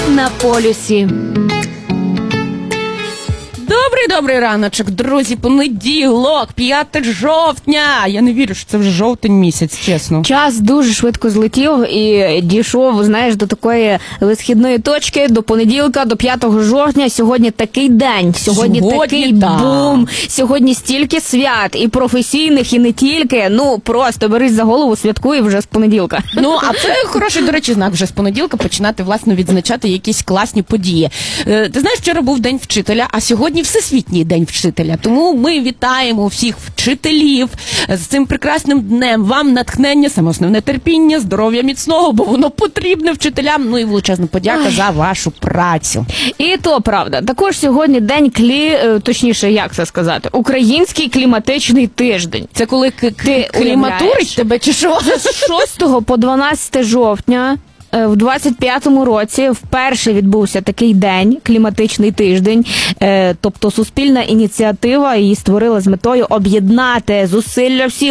на полюсі. Добрий раночок, друзі, понеділок, 5 жовтня. Я не вірю, що це вже жовтень місяць, чесно. Час дуже швидко злетів і дійшов, знаєш, до такої висхідної точки, до понеділка, до 5 жовтня. Сьогодні такий день, сьогодні такий бум, сьогодні стільки свят, і професійних, і не тільки. Ну, просто берись за голову, святкуй вже з понеділка. Ну, а це хороший, до речі, знак вже з понеділка починати, власне, відзначати якісь класні події. Ти знаєш, вчора був День вчителя, а сьогодні Всесвітній день вчителя. Тому ми вітаємо всіх вчителів з цим прекрасним днем. Вам натхнення, саме основне терпіння, здоров'я міцного, бо воно потрібне вчителям. Ну і величезна подяка за вашу працю. І то правда. Також сьогодні день точніше, як це сказати, Український кліматичний тиждень. Це коли кліматурить тебе чи що? З 6 по 12 жовтня в 25-му році вперше відбувся такий день, кліматичний тиждень, тобто суспільна ініціатива її створила з метою об'єднати зусилля всіх